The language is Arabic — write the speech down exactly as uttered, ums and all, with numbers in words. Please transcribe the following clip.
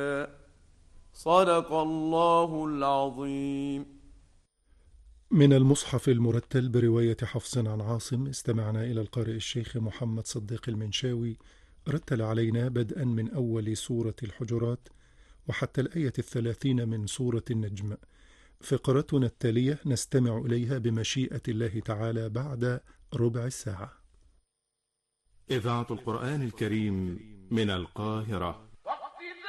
صدق الله العظيم. من المصحف المرتل برواية حفص عن عاصم، استمعنا إلى القارئ الشيخ محمد صديق المنشاوي رتل علينا بدءا من أول سورة الحجرات وحتى الآية الثلاثين من سورة النجم. فقرتنا التالية نستمع إليها بمشيئة الله تعالى بعد ربع الساعة. إذاعة القرآن الكريم من القاهرة.